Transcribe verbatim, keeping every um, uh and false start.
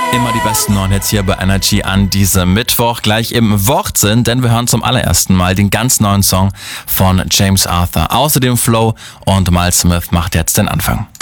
Immer die besten neuen Hits hier bei Energy an diesem Mittwoch. Gleich im Wortsinn, denn wir hören zum allerersten Mal den ganz neuen Song von James Arthur. Außerdem Flow und Miles Smith macht jetzt den Anfang.